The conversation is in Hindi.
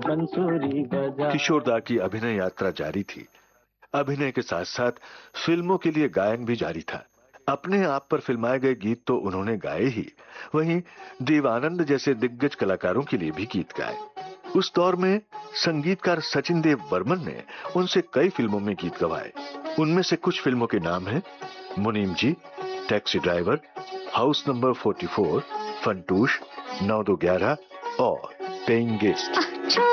बंसुरी बजा। किशोरदा की अभिनय यात्रा जारी थी। अभिनय के साथ साथ फिल्मों के लिए गायन भी जारी था। अपने आप पर फिल्माए गए गीत तो उन्होंने गाए ही, वहीं देवानंद जैसे दिग्गज कलाकारों के लिए भी गीत गाए। उस दौर में संगीतकार सचिन देव बर्मन ने उनसे कई फिल्मों में गीत गवाए। उनमें से कुछ फिल्मों के नाम हैं मुनीम जी, taxi driver, house number 44, Funtoosh, 9-2-11 और पेइंग गेस्ट।